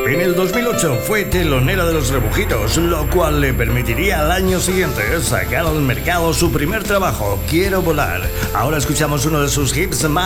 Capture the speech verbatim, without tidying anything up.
En el dos mil ocho fue telonera de Los Rebujitos, lo cual le permitiría al año siguiente sacar al mercado su primer trabajo, Quiero Volar. Ahora escuchamos uno de sus hits más